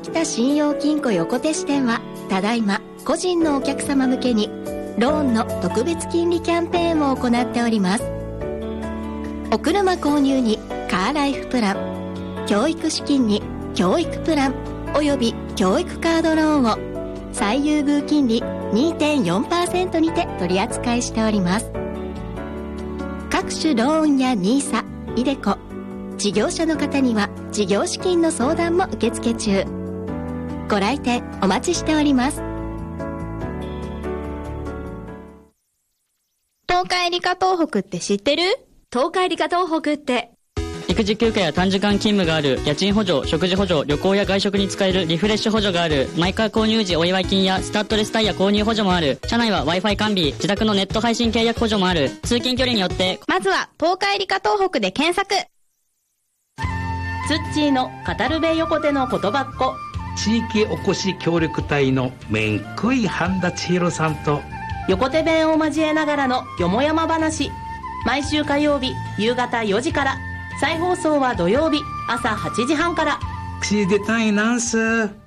秋田信用金庫横手支店はただいま個人のお客様向けにローンの特別金利キャンペーンを行っております。お車購入にカーライフプラン、教育資金に教育プランおよび教育カードローンを最優遇金利 2.4% にて取り扱いしております。各種ローンやNISA、iDeCo、事業者の方には事業資金の相談も受付中。ご来店お待ちしております。 東海理科東北って知ってる？ 東海理科東北って育児休暇や短時間勤務がある、家賃補助、食事補助、旅行や外食に使えるリフレッシュ補助がある、マイカー購入時お祝い金やスタッドレスタイヤ購入補助もある、車内は Wi-Fi 完備、自宅のネット配信契約補助もある、通勤距離によってまずは東海理科東北で検索。 ツッチーの語るべ横手の言葉っ子、 地域おこし協力隊のめんこい半田千尋さんと横手弁を交えながらのよもやま話、毎週火曜日夕方4時から、再放送は土曜日朝8時半から。 口出たいなんす。